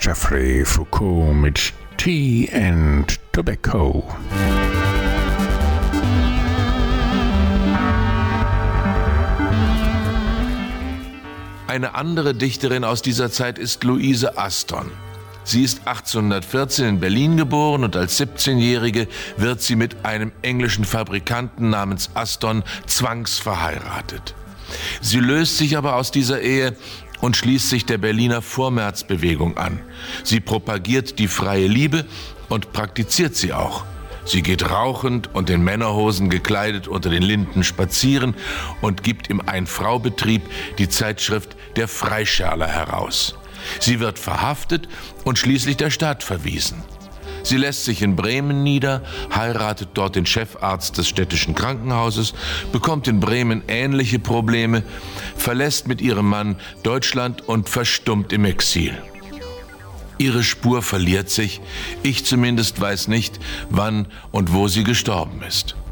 Geoffrey Foucault mit Tea and Tobacco. Eine andere Dichterin aus dieser Zeit ist Louise Aston. Sie ist 1814 in Berlin geboren und als 17-Jährige wird sie mit einem englischen Fabrikanten namens Aston zwangsverheiratet. Sie löst sich aber aus dieser Ehe und schließt sich der Berliner Vormärzbewegung an. Sie propagiert die freie Liebe und praktiziert sie auch. Sie geht rauchend und in Männerhosen gekleidet unter den Linden spazieren und gibt im Ein-Frau-Betrieb die Zeitschrift Der Freischärler heraus. Sie wird verhaftet und schließlich der Stadt verwiesen. Sie lässt sich in Bremen nieder, heiratet dort den Chefarzt des städtischen Krankenhauses, bekommt in Bremen ähnliche Probleme, verlässt mit ihrem Mann Deutschland und verstummt im Exil. Ihre Spur verliert sich. Ich zumindest weiß nicht, wann und wo sie gestorben ist.